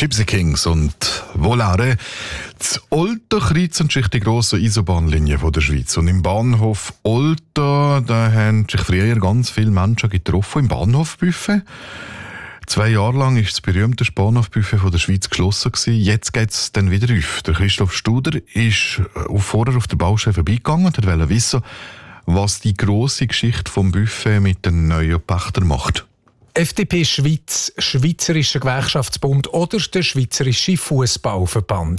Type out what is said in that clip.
Gypsy Kings und Volare. Das Olten kreuzen sich die grossen Eisenbahnlinien der Schweiz. Und im Bahnhof Olten, da haben sich früher ganz viele Menschen getroffen im Bahnhofbuffet. 2 Jahre lang war das berühmteste Bahnhofbuffet der Schweiz geschlossen gewesen. Jetzt geht es dann wieder auf. Der Christoph Studer ist vorher auf der Baustelle vorbeigegangen und wollte wissen, was die grosse Geschichte vom Buffet mit den neuen Pächtern macht. FDP Schweiz, Schweizerischer Gewerkschaftsbund oder der Schweizerische Fußballverband.